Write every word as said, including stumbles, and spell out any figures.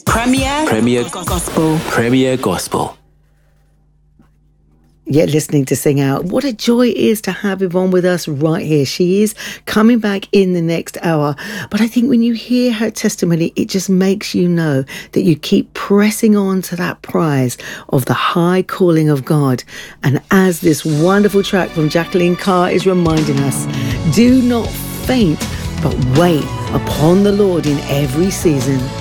Premier, Premier Gospel. Premier Gospel. Yet listening to Sing Out. What a joy it is to have Yvonne with us right here. She is coming back in the next hour. But I think when you hear her testimony, it just makes you know that you keep pressing on to that prize of the high calling of God. And as this wonderful track from Jacqueline Carr is reminding us, do not faint, but wait upon the Lord in every season.